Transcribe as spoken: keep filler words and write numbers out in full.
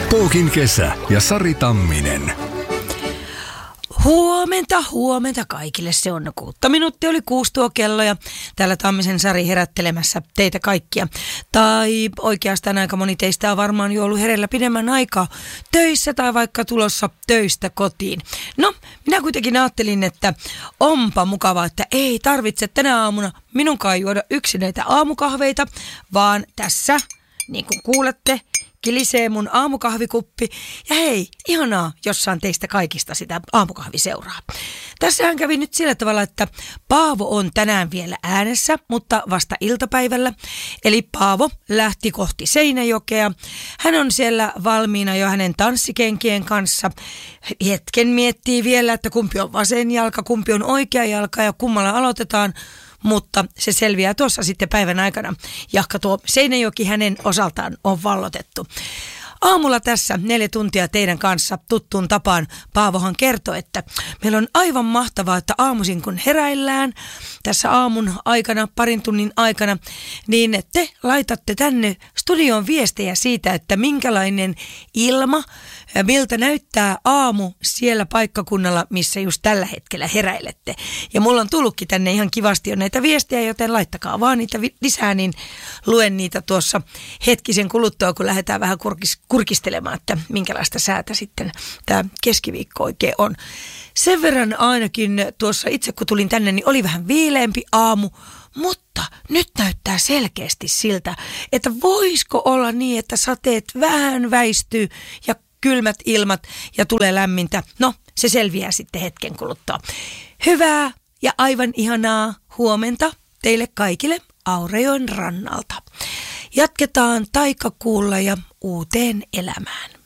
Puukin kesä ja Sari Tamminen. Huomenta, huomenta kaikille. Se on kuutta minuuttia oli kuusi tuo kello ja täällä Tammisen Sari herättelemässä teitä kaikkia. Tai oikeastaan aika moni teistä on varmaan jo ollut hereillä pidemmän aikaa töissä tai vaikka tulossa töistä kotiin. No, minä kuitenkin ajattelin, että onpa mukavaa, että ei tarvitse tänä aamuna minunkaan juoda yksin näitä aamukahveita, vaan tässä, niin kuin kuulette, kilisee mun aamukahvikuppi. Ja hei, ihanaa, jos saan teistä kaikista sitä aamukahviseuraa. Tässähän kävi nyt sillä tavalla, että Paavo on tänään vielä äänessä, mutta vasta iltapäivällä. Eli Paavo lähti kohti Seinäjokea. Hän on siellä valmiina jo hänen tanssikenkien kanssa. Hetken miettii vielä, että kumpi on vasen jalka, kumpi on oikea jalka ja kummalla aloitetaan. Mutta se selviää tuossa sitten päivän aikana, jahka tuo Seinäjoki hänen osaltaan on vallotettu. Aamulla tässä neljä tuntia teidän kanssa tuttuun tapaan Paavohan kertoi, että meillä on aivan mahtavaa, että aamuisin kun heräillään tässä aamun aikana, parin tunnin aikana, niin te laitatte tänne studioon viestejä siitä, että minkälainen ilma, miltä näyttää aamu siellä paikkakunnalla, missä just tällä hetkellä heräilette. Ja mulla on tullutkin tänne ihan kivasti jo näitä viestejä, joten laittakaa vaan niitä lisää, niin luen niitä tuossa hetkisen kuluttua, kun lähdetään vähän kurkis, kurkistelemaan, että minkälaista säätä sitten tämä keskiviikko oikein on. Sen verran ainakin tuossa itse kun tulin tänne, niin oli vähän viileämpi aamu, mutta nyt näyttää selkeästi siltä, että voisiko olla niin, että sateet vähän väistyy ja kylmät ilmat ja tulee lämmintä. No, se selviää sitten hetken kuluttua. Hyvää ja aivan ihanaa huomenta teille kaikille Aurajoen rannalta. Jatketaan taikakuulla ja uuteen elämään.